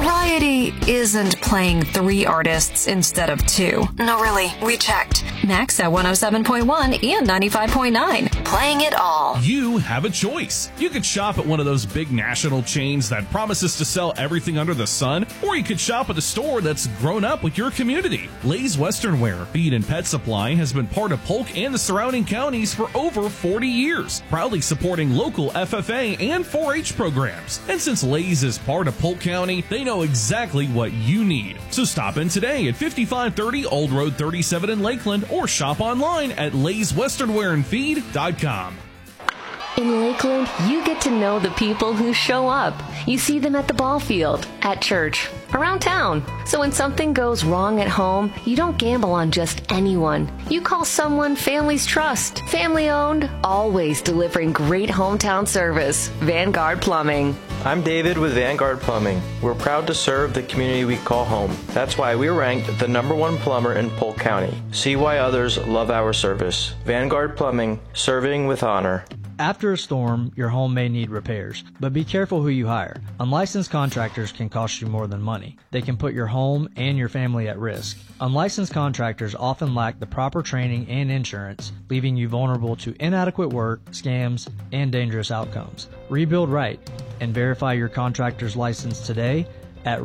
Variety isn't playing 3 artists instead of 2. No, really, we checked. Max at 107.1 and 95.9. Playing it all. You have a choice. You could shop at one of those big national chains that promises to sell everything under the sun, or you could shop at a store that's grown up with your community. Lay's Western Wear Feed and Pet Supply has been part of Polk and the surrounding counties for over 40 years, proudly supporting local FFA and 4-H programs. And since Lay's is part of Polk County, they know exactly what you need. So stop in today at 5530 Old Road 37 in Lakeland, or shop online at layswesternwearandfeed.com. In Lakeland, you get to know the people who show up. You see them at the ball field, at church, around town. So when something goes wrong at home, you don't gamble on just anyone. You call someone families trust. Family owned, always delivering great hometown service. Vanguard Plumbing. I'm David with Vanguard Plumbing. We're proud to serve the community we call home. That's why we're ranked the #1 plumber in Polk County. See why others love our service. Vanguard Plumbing, serving with honor. After a storm, your home may need repairs, but be careful who you hire. Unlicensed contractors can cost you more than money. They can put your home and your family at risk. Unlicensed contractors often lack the proper training and insurance, leaving you vulnerable to inadequate work, scams, and dangerous outcomes. Rebuild right and verify your contractor's license today at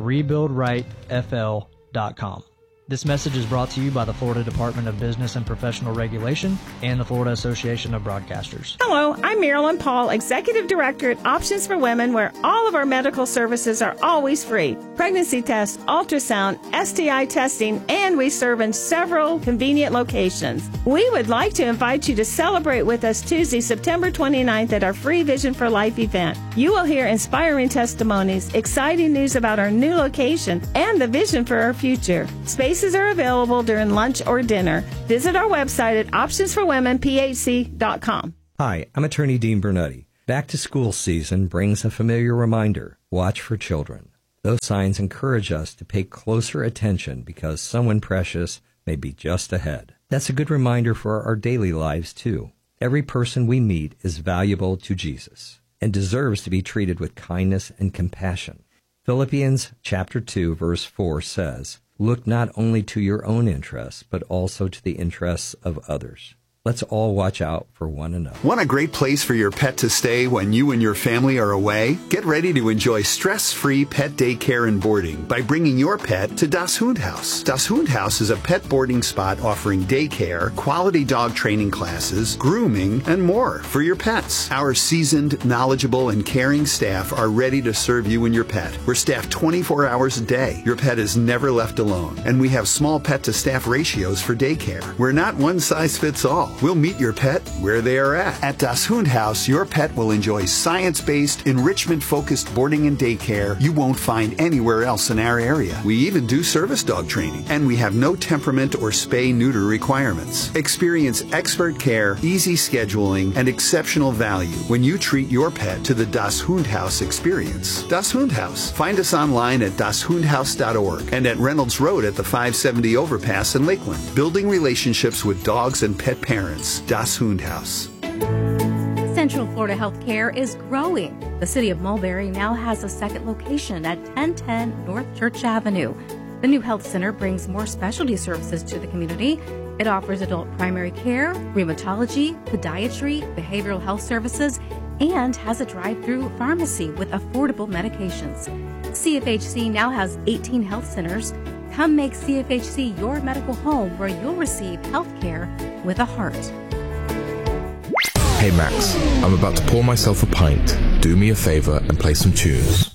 rebuildrightfl.com. This message is brought to you by the Florida Department of Business and Professional Regulation and the Florida Association of Broadcasters. Hello, I'm Marilyn Paul, Executive Director at Options for Women, where all of our medical services are always free. Pregnancy tests, ultrasound, STI testing, and we serve in several convenient locations. We would like to invite you to celebrate with us Tuesday, September 29th at our free Vision for Life event. You will hear inspiring testimonies, exciting news about our new location, and the vision for our future. Spaces are available during lunch or dinner. Visit our website at optionsforwomenphc.com. Hi, I'm Attorney Dean Bernutti. Back to school season brings a familiar reminder. Watch for children. Those signs encourage us to pay closer attention because someone precious may be just ahead. That's a good reminder for our daily lives, too. Every person we meet is valuable to Jesus and deserves to be treated with kindness and compassion. Philippians chapter 2, verse 4 says, "Look not only to your own interests, but also to the interests of others." Let's all watch out for one another. Want a great place for your pet to stay when you and your family are away? Get ready to enjoy stress-free pet daycare and boarding by bringing your pet to Das Hundhaus. Das Hundhaus is a pet boarding spot offering daycare, quality dog training classes, grooming, and more for your pets. Our seasoned, knowledgeable, and caring staff are ready to serve you and your pet. We're staffed 24 hours a day. Your pet is never left alone. And we have small pet-to-staff ratios for daycare. We're not one size fits all. We'll meet your pet where they are at. At Das Hundhaus, your pet will enjoy science-based, enrichment-focused boarding and daycare you won't find anywhere else in our area. We even do service dog training, and we have no temperament or spay-neuter requirements. Experience expert care, easy scheduling, and exceptional value when you treat your pet to the Das Hundhaus experience. Das Hundhaus. Find us online at dashundhaus.org and at Reynolds Road at the 570 overpass in Lakeland. Building relationships with dogs and pet parents. Das Hundhaus. Central Florida Healthcare is growing. The city of Mulberry now has a second location at 1010 North Church Avenue. The new health center brings more specialty services to the community. It offers adult primary care, rheumatology, podiatry, behavioral health services, and has a drive-through pharmacy with affordable medications. CFHC now has 18 health centers. Come make CFHC your medical home where you'll receive health care with a heart. Hey Max, I'm about to pour myself a pint. Do me a favor and play some tunes.